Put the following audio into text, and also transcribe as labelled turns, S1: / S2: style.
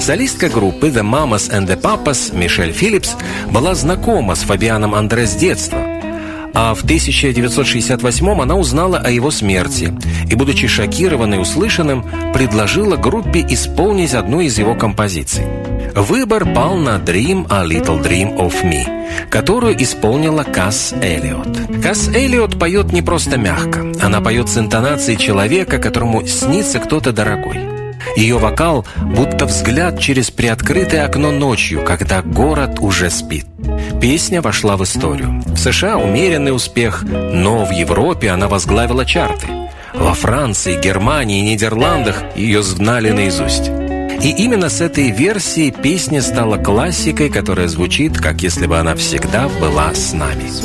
S1: Солистка группы The Mamas and the Papas Мишель Филлипс была знакома с Фабианом Андре с детства, а в 1968 она узнала о его смерти и, будучи шокированной услышанным, предложила группе исполнить одну из его композиций. Выбор пал на «Dream a Little Dream of Me», которую исполнила Касс Эллиот. Касс Эллиот поет не просто мягко, она поет с интонацией человека, которому снится кто-то дорогой. Ее вокал будто взгляд через приоткрытое окно ночью, когда город уже спит. Песня вошла в историю. В США умеренный успех, но в Европе она возглавила чарты. Во Франции, Германии и Нидерландах ее знали наизусть. И именно с этой версии песня стала классикой, которая звучит, как если бы она всегда была с нами.